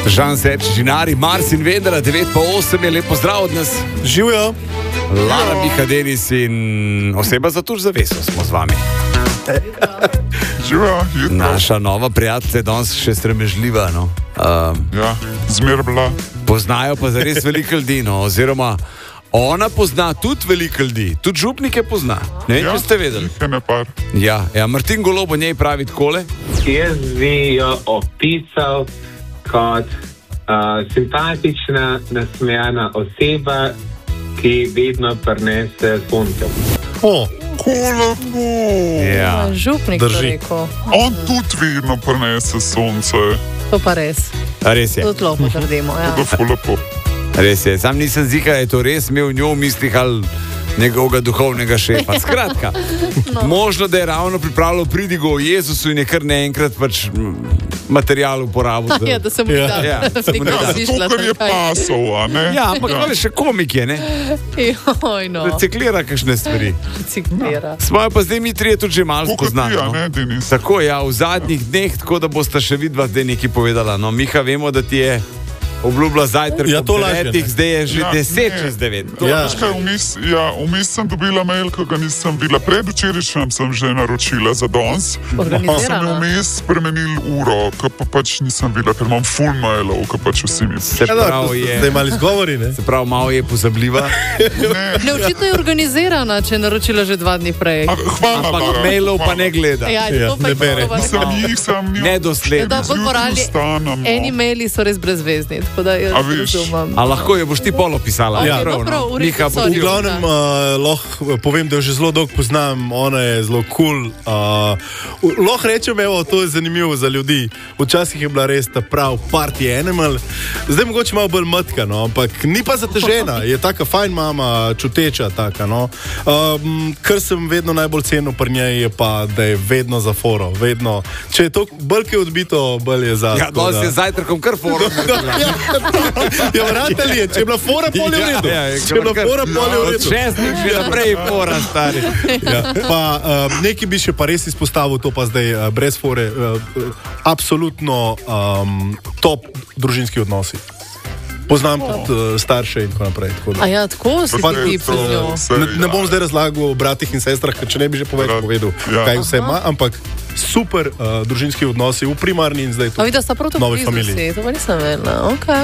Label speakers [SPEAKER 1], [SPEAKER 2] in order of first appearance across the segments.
[SPEAKER 1] Žan Serč, Žinari, Mars in Vendra, 9:08 je lepo zdrav od nas.
[SPEAKER 2] Živijo.
[SPEAKER 1] Lara, Miha, Denis in oseba za tuž zaveso smo z vami.
[SPEAKER 3] Živijo, jutro.
[SPEAKER 1] Naša nova prijatelja je danes še stremežljiva. No?
[SPEAKER 3] Ja, zmer bila.
[SPEAKER 1] Poznajo pa zares veliko ljudi, no? Oziroma ona pozna tudi veliko ljudi, tudi župnike pozna. Ne vem, če ste vedeli. Ja, Martin Golob o njej pravi takole.
[SPEAKER 4] Jaz bi jo opisal kot simpatična, nasmejana oseba, ki vedno prinese sonce.
[SPEAKER 1] Ja.
[SPEAKER 5] Župnik to rekel.
[SPEAKER 3] On tudi vedno prinese sonce.
[SPEAKER 5] To pa res.
[SPEAKER 1] Res je.
[SPEAKER 5] Tudi lepo trdimo, ja.
[SPEAKER 3] To je lepo.
[SPEAKER 1] Res je. Sam nisem zika, je to res imel v njo v mislih ali njegovega duhovnega šefa. Skratka, možno, da je ravno pripravljal pridigo o Jezusu in je kar naenkrat pač material uporabil.
[SPEAKER 5] Ja, da se mu da.
[SPEAKER 1] Ja,
[SPEAKER 3] to, kar je pasov, a ne?
[SPEAKER 1] Ja, ampak še komik je, ne?
[SPEAKER 5] Joj, no.
[SPEAKER 1] Reciklira kakšne stvari.
[SPEAKER 5] Reciklira.
[SPEAKER 1] Smo pa zdaj mi trije tudi že malo spoznali. Tako, ja, v zadnjih dneh, tako da boste še vidva zdaj nekaj povedala. No, Miha, vemo, da ti je obljubila zajtrk ob 9, zdaj je že 10:09.
[SPEAKER 3] Vmes sem dobila mail, ko ga nisem bila. Predvčerajšnjem sem že naročila za danes. Sem vmes spremenil uro, ko pa pač nisem bila, ker imam full mailov, ko pač vsi mi pišejo.
[SPEAKER 1] Se pravi, je.
[SPEAKER 2] Zdaj mali zgovori, ne?
[SPEAKER 1] Se pravi, malo je pozabljiva.
[SPEAKER 5] Ne, očitno je organizirana, če je naročila že 2 dni prej.
[SPEAKER 3] Hvala,
[SPEAKER 1] ampak mailov pa ne gleda.
[SPEAKER 5] Ja, to pa
[SPEAKER 1] ne bere. Nedosledno.
[SPEAKER 5] Eni maili so res brezvezni.
[SPEAKER 1] A lahko jo boš ti polo pisala?
[SPEAKER 5] Ja, prav,
[SPEAKER 2] v glavnem lahko povem, da jo že zelo dolgo poznam, ona je zelo cool. Lahko rečem, evo, to je zanimivo za ljudi. Včasih je bila res ta prav party animal, zdaj mogoče malo bolj mrtka, no, ampak ni pa zatežena, je taka fajn mama, čuteča taka, no. Kar sem vedno najbolj cenil pri njej je pa, da je vedno za foro, vedno. Če je to bolj kaj odbito, bolj je za.
[SPEAKER 1] Ja, danes je zajtrkom kar foro.
[SPEAKER 2] Ja, vratelj je, če je bila fora, pol je v redu. Če je bila fora, pol je v redu.
[SPEAKER 1] 6 dni že naprej fora, stari.
[SPEAKER 2] Ja, pa nekaj bi še pa res izpostavil, to pa zdaj brez fore, absolutno top družinski odnosi. Poznam tudi starše in tako naprej.
[SPEAKER 5] A ja, tako si ti pri njo.
[SPEAKER 2] Ne bom zdaj razlagal o bratih in sestrah, če ne bi že povedal, kaj vse ima, ampak super družinski odnosi v primarni in zdaj tudi novi familiji.
[SPEAKER 5] To pa nisem vedela, okej.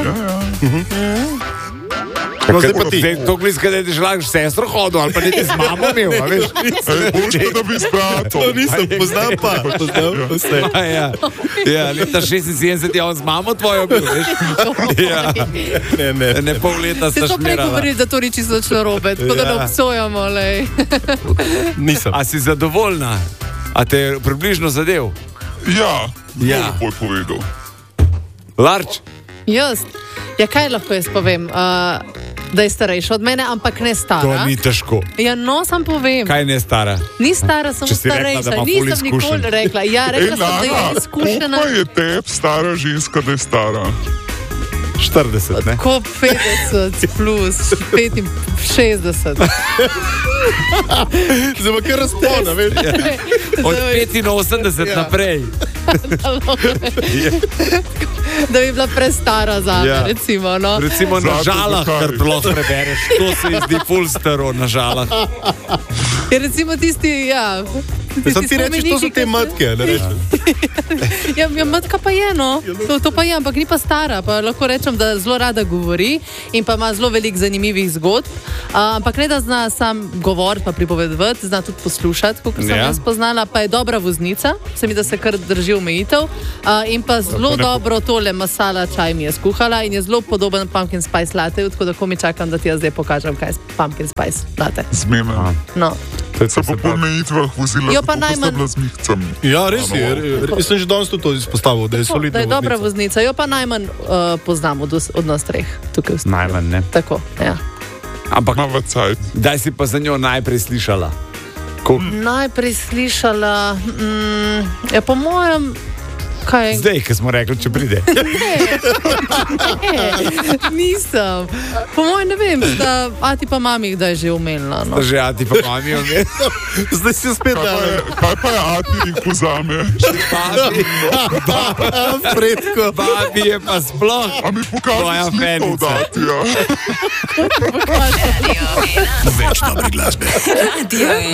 [SPEAKER 2] No, zdaj pa ti.
[SPEAKER 1] To glizka, da ti želaš sestro hodil, ali pa niti z mamo imel, a veš?
[SPEAKER 3] Boljše, da bi s bratom.
[SPEAKER 2] To nisem, poznam pa. Vse.
[SPEAKER 1] Ja, leta 76 je on z mamo tvojo bil, veš? Ja. Ne, pol leta sta šmirala.
[SPEAKER 5] Se to prej govorili, da to ni čisto narobe, tako da ne obsojamo, lej.
[SPEAKER 2] Nisem.
[SPEAKER 1] A si zadovoljna? A te je približno zadev?
[SPEAKER 3] Ja, bolj povedal.
[SPEAKER 1] Larč?
[SPEAKER 5] Jaz? Ja, kaj lahko jaz povem? Da je starejša od mene, ampak ne stara.
[SPEAKER 1] To ni težko.
[SPEAKER 5] Ja, no, sam povem.
[SPEAKER 1] Kaj ne stara?
[SPEAKER 5] Ni stara, samo starejša. Nisem nikoli rekla. Ja, rekla sem, da je izkušena.
[SPEAKER 3] Koliko je teb stara ženska, da je stara?
[SPEAKER 1] 40, ne?
[SPEAKER 5] Tako 50 plus 65.
[SPEAKER 2] Zdaj pa kar razpona, veš?
[SPEAKER 1] Od 85 naprej.
[SPEAKER 5] Da bi bila prestara za me, recimo. No?
[SPEAKER 1] Recimo na žalah, kar lahko prebereš. To se ji zdi ful staro, na žalah.
[SPEAKER 5] Je recimo tisti, ja...
[SPEAKER 2] Sam ti rečeš, to so te matke, ne rečeš?
[SPEAKER 5] Ja, matka pa je, no. To pa je, ampak ni pa stara. Pa lahko rečem, da zelo rada govori in pa ima zelo veliko zanimivih zgodb. Ampak ne da zna sam govoriti pa pripovedovati, zna tudi poslušati, kot sem jaz spoznala. Pa je dobra voznica, se mi da se kar drži omejitev. In pa zelo dobro tole masala čaj mi je skuhala in je zelo podoben pumpkin spice latte, tako da ko mi čakam, da ti jaz zdaj pokažem, kaj je pumpkin spice latte.
[SPEAKER 3] Zmena.
[SPEAKER 5] No.
[SPEAKER 3] Se pa po omejitvah vozila,
[SPEAKER 5] pa najmanj...
[SPEAKER 3] bila z mihcami.
[SPEAKER 2] Ja, res je. Jaz sem že danes to izpostavil, da je solidna voznica.
[SPEAKER 5] Da je dobra voznica. Jo pa najmanj poznam od nas treh.
[SPEAKER 1] Najmanj, ne?
[SPEAKER 5] Tako, ja.
[SPEAKER 1] Ampak, daj si pa za njo najprej slišala.
[SPEAKER 5] Najprej slišala, ja, po mojem, Kaj?
[SPEAKER 1] Zdaj, ko smo rekli, če pride.
[SPEAKER 5] Nisem. Po mojem ne vem, da ati pa mami, da je že umela. No.
[SPEAKER 1] Že ati pa mami umela.
[SPEAKER 2] Zdaj si spet dal.
[SPEAKER 3] Kaj pa je ati jih vzame?
[SPEAKER 2] Fredko.
[SPEAKER 1] Babi je pa sploh.
[SPEAKER 3] A mi
[SPEAKER 1] Tvoja
[SPEAKER 3] pokaži sliko
[SPEAKER 1] fenica.
[SPEAKER 3] dati, ja.
[SPEAKER 6] Več dobre glasbe. Radio